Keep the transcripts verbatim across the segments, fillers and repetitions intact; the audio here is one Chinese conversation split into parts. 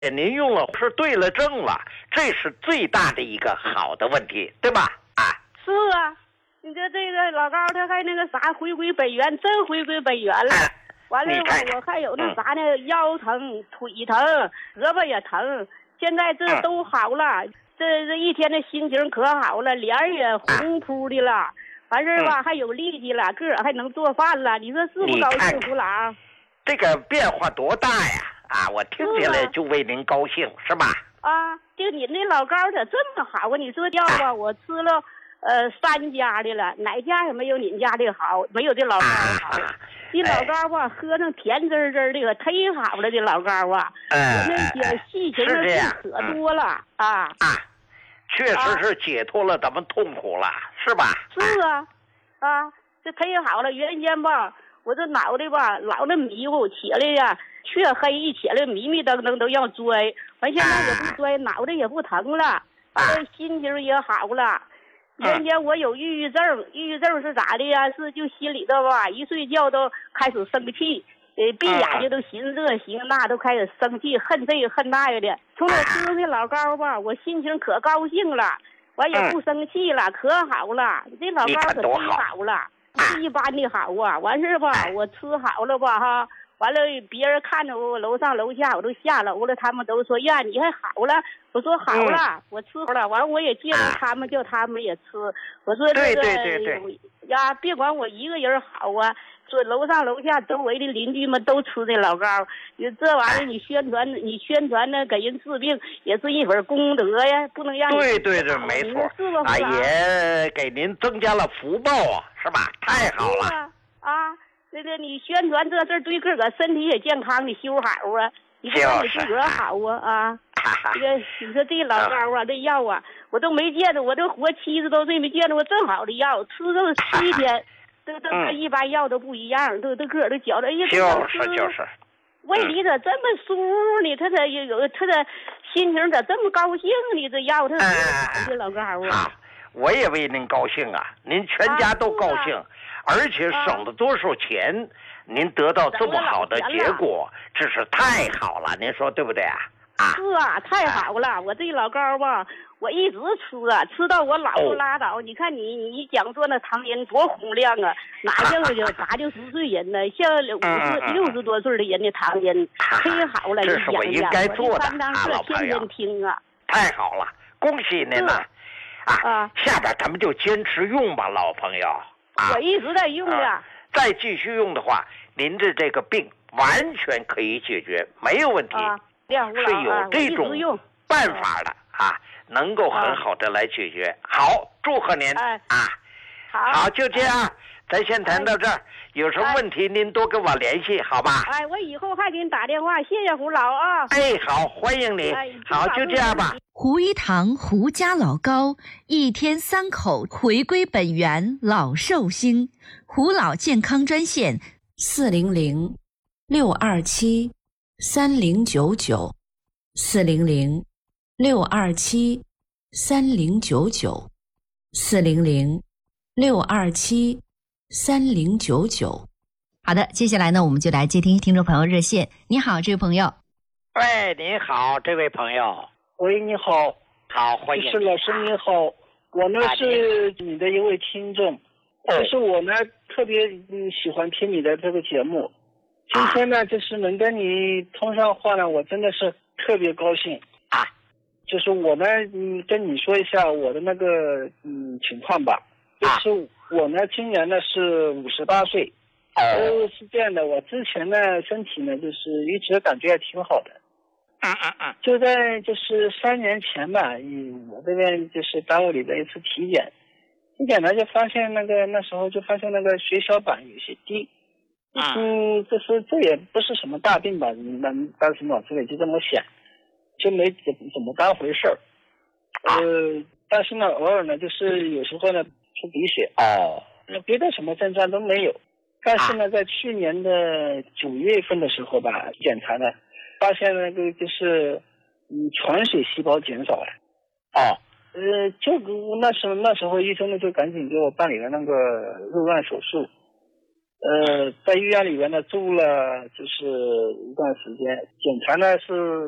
您用了是对了症了，这是最大的一个好的问题，对吧？啊， 是啊，你这这个老高他还那个啥回归本源，真回归本源了。哎、完了我我还有那啥呢，嗯、腰疼、腿疼、胳膊也疼，现在这都好了。嗯、这这一天的心情可好了，脸也红扑的了，啊、完事吧、嗯、还有力气了，个儿还能做饭了。你说是不高兴，胡老？ 这个变化多大呀！啊，我听起来就为您高兴，是, 是吧？ 啊，就你那老高咋这么好啊？你说药吧，啊、我吃了呃三家的了，哪家也没有你家的好，没有这老高好。啊、这老高吧，哎、喝上甜滋滋的，可忒好了。这老高啊， 哎、 我那些细情的事可多了、嗯、啊啊，确实是解脱了咱们痛苦了，啊、是吧？ 是啊，啊，这忒好了。原先吧，我这脑袋吧老那迷糊，起来呀。黢黑一起来迷迷瞪瞪都要拽，完现在也不拽，脑袋也不疼了，完了心情也好了。原先我有抑郁症，抑郁症是咋的呀？是就心里头吧，一睡觉都开始生气，呃，闭眼睛都寻思这寻思那，都开始生气，恨这恨那的。从我吃上这老高吧，我心情可高兴了，完也不生气了，可好了。这老高可忒好了，不是一般的好啊。完事吧，我吃好了吧哈。完了，别人看着我楼上楼下，我都下楼了，他们都说呀，你还好了。我说好了，嗯、我吃好了。完了，我也借着他们，叫他们也吃。我说这个对对对对呀，别管我一个人好啊，说楼上楼下周围的邻居们都吃这老高。你这玩意儿，你宣传，你宣传呢，给人治病也是一份功德呀，不能让你。 对对对，没错， 是吧？ 啊，也给您增加了福报啊，是吧？太好了啊！啊那个你宣传这事儿对自个儿身体也健康，你修好啊，你不让你自个儿好啊啊！这个你说这老高啊，这药啊，我都没见着，我这活七十多岁没见着过这么好的药，吃这么七天，这这跟一般药都不一样，都都个儿都觉着，哎呀， 就是就是， 胃里咋这么舒服呢？他咋有有他的心情咋这么高兴呢？这药他好，这老高啊！ 我也为您高兴啊，您全家都高兴。而且省了多少钱，啊、您得到这么好的结果，这是太好了，您说对不对啊？啊， 是啊，太好了！啊、我这老高吧，我一直吃啊，吃到我老不拉倒。哦、你看你你讲说那糖人多洪亮啊，哪像就八九十岁人呢，像五十六十多岁的人的糖人忒好了。 这是我应该做的啊，老朋友。天天听啊， 太好了，恭喜您了！啊，啊下边咱们就坚持用吧，老朋友。 我一直在用着、啊， 再继续用的话，您的这个病完全可以解决，没有问题。 啊、 是有这种办法的啊，能够很好的来解决。好，祝贺您、 哎、 啊！ 好， 好，就这样，咱先谈到这儿。有什么问题您多跟我联系，好吧？ 哎，我以后还给你打电话，谢谢胡老啊。 哎，好，欢迎你。 哎、 好，就这样吧。 胡一堂胡家老高，一天三口回归本源，老寿星。胡老健康专线四零零六二七三零九九四零零六二七三零九九四零零六二七三零九九。好的，接下来呢，我们就来接听听众朋友热线。你好，这位朋友。 喂，你好，这位朋友。 喂，你好。 好，欢迎。 是老师你好，我呢是你的一位听众，就是我呢特别嗯喜欢听你的这个节目。今天呢，就是能跟你通上话呢，我真的是特别高兴啊。 就是我呢，嗯，跟你说一下我的那个嗯情况吧。就是我呢，今年呢是五十八岁。呃，是这样的，我之前呢身体呢就是一直感觉还挺好的。 嗯嗯嗯。 就在就是三年前吧，嗯，我这边就是单位里的一次体检，体检呢就发现那个那时候就发现那个血小板有些低。嗯，这是这也不是什么大病吧？那当时脑子里就这么想，就没怎怎么当回事儿。呃，但是呢，偶尔呢，就是有时候呢出鼻血。 哦。 那别的什么症状都没有。但是呢，在去年的九月份的时候吧，检查呢，发现那个就是嗯传血细胞减少了。 哦。 呃，就那时候那时候医生呢就赶紧给我办理了那个入院手术。呃，在医院里面呢住了就是一段时间，检查呢是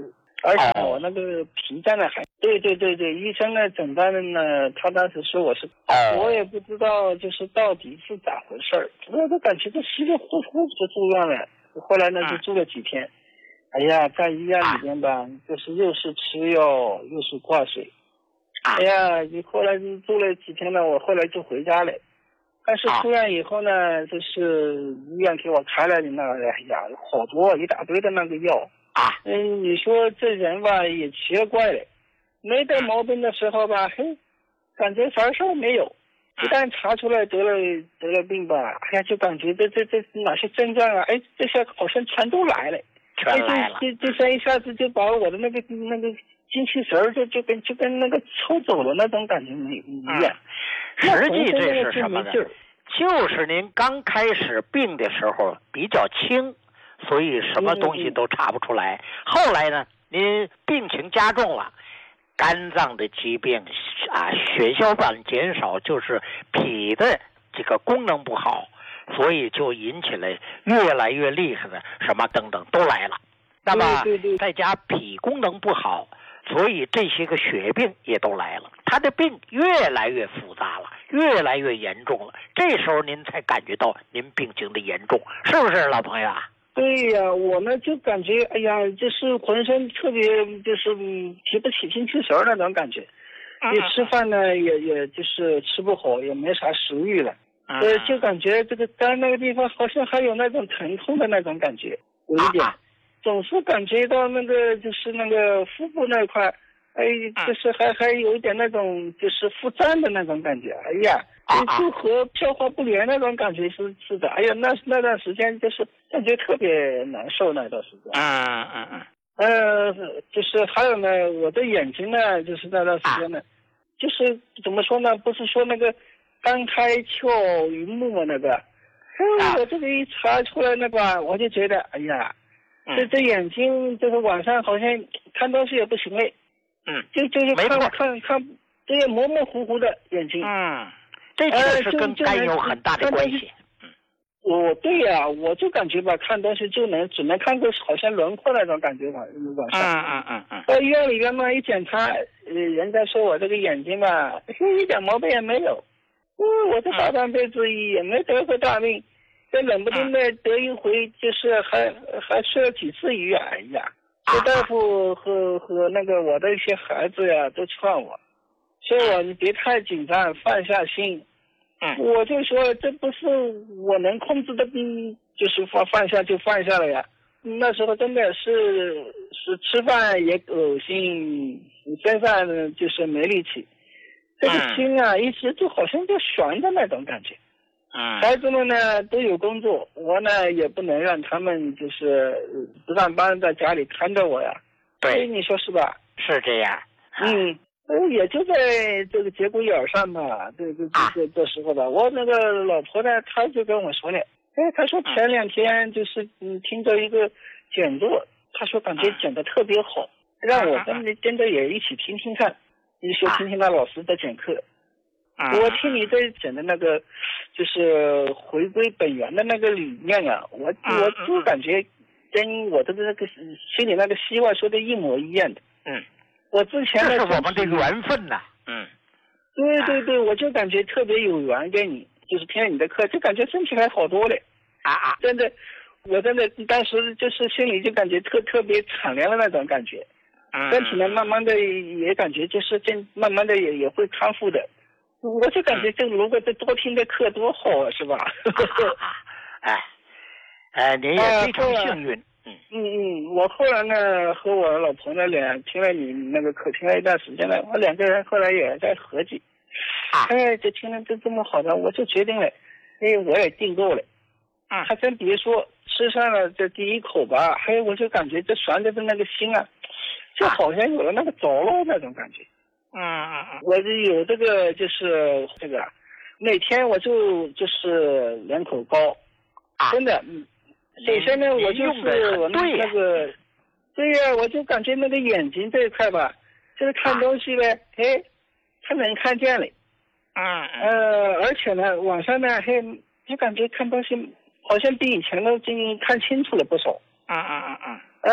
而且我那个脾脏呢还，对对对对，医生呢诊断的呢，他当时说我是，我也不知道就是到底是咋回事儿，我都感觉这稀里糊涂就住院了，后来呢就住了几天，哎呀，在医院里边吧，就是又是吃药又是挂水，哎呀，你后来住了几天呢，我后来就回家了。但是出院以后呢，就是医院给我开了那个，哎呀，好多一大堆的那个药啊。嗯，你说这人吧也奇了怪了，没得毛病的时候吧，嘿，感觉啥事儿没有；一旦查出来得了得了病吧，哎呀，就感觉这这这哪些症状啊，哎，这下好像全都来了， 全来了， 就就就像一下子就把我的那个那个精气神儿就就跟就跟那个抽走了那种感觉一样。 嗯实际这是什么呢？就是您刚开始病的时候比较轻，所以什么东西都查不出来。后来呢，您病情加重了，肝脏的疾病啊，血小板减少，就是脾的这个功能不好，所以就引起了越来越厉害的什么等等都来了。那么再加脾功能不好，所以这些个血病也都来了，他的病越来越复杂了，越来越严重了。这时候您才感觉到您病情的严重，是不是老朋友啊？ 对呀，我呢就感觉，哎呀，就是浑身特别，就是提不起精气神那种感觉。你吃饭呢，也也就是吃不好，也没啥食欲了。呃，就感觉这个肝那个地方好像还有那种疼痛的那种感觉，有一点。总是感觉到那个就是那个腹部那块，哎，就是还还有一点那种就是腹胀的那种感觉，哎呀，就和消化不良那种感觉是是的，哎呀，那那段时间就是感觉特别难受那段时间。 嗯嗯嗯。 呃，就是还有呢，我的眼睛呢，就是那段时间呢，就是怎么说呢？不是说那个肝开窍于目嘛那个，哎，我这个一查出来那个，我就觉得，哎呀。这这眼睛这个晚上好像看东西也不行嘞， 嗯， 就就是看看看，这个模模糊糊的眼睛， 嗯，这确实跟肝有很大的关系。 嗯，我对呀、啊，我就感觉吧，看东西就能只能看个好像轮廓那种感觉晚晚上。 嗯嗯嗯嗯。 到医院里边嘛一检查，呃，人家说我这个眼睛吧，一点毛病也没有，嗯，我这大半辈子也没得过大病。这冷不丁的得一回，就是还还去了几次医院，哎呀，这大夫和和那个我的一些孩子呀都劝我，说我你别太紧张，放下心。 嗯， 我就说这不是我能控制的病，就是放放下就放下了呀。那时候真的是是吃饭也恶心，身上就是没力气，这个心啊一直就好像就悬的那种感觉。 嗯， 孩子们呢都有工作，我呢也不能让他们就是不上班在家里看着我呀。 对， 你说是吧？ 是这样。 嗯，也就在这个节骨眼上吧，这这这这时候吧，我那个老婆呢，她就跟我说了，哎，她说前两天就是嗯听着一个讲座，她说感觉讲的特别好，让我跟着跟着也一起听听看，一起听听那老师的讲课。我听你这讲的那个，就是回归本源的那个理念啊，我我就感觉跟我的那个心里那个希望说的一模一样的。 嗯， 我之前这是我们的缘分呐。嗯， 对对对，我就感觉特别有缘跟你，就是听了你的课，就感觉身体还好多了。 啊啊， 真的，我真的当时就是心里就感觉特特别敞亮的那种感觉。 嗯， 身体呢，慢慢的也感觉就是真慢慢的也也会康复的。我就感觉这如果这多听的课多好啊，是吧？ 哎，哎，您也非常幸运。 嗯嗯嗯，我后来呢和我老婆呢俩听了你那个课，听了一段时间了，我两个人后来也在合计。哎，这听了这这么好的，我就决定了，哎，我也订购了。 嗯， 还真别说，吃上了这第一口吧，还有我就感觉这悬着的那个心啊，就好像有了那个着落那种感觉。 嗯嗯嗯， 我就有这个就是这个，每天我就就是两口膏， 啊、 真的，嗯，首先呢，我就是我那那个，对呀、啊，我就感觉那个眼睛这一块吧，就是看东西呢，哎、啊，他能看见了， 嗯呃，而且呢，晚上呢，还就感觉看东西好像比以前都已经看清楚了不少， 嗯嗯嗯嗯， 呃，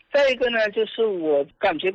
再一个呢，就是我感觉